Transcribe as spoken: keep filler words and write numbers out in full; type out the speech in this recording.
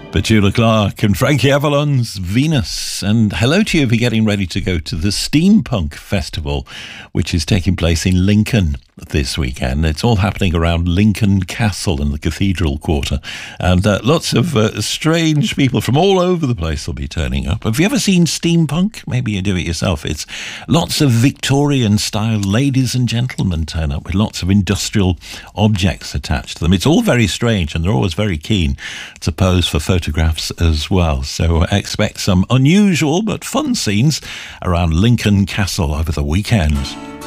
Petula Clark and Frankie Avalon's Venus. And hello to you if you're getting ready to go to the Steampunk Festival, which is taking place in Lincoln this weekend. It's all happening around Lincoln Castle in the Cathedral Quarter. And uh, lots of uh, strange people from all over the place will be turning up. Have you ever seen steampunk? Maybe you do it yourself. It's lots of Victorian-style ladies and gentlemen turn up with lots of industrial objects attached to them. It's all very strange, and they're always very keen to pose for photographs as well. So expect some unusual but fun scenes around Lincoln Castle over the weekend.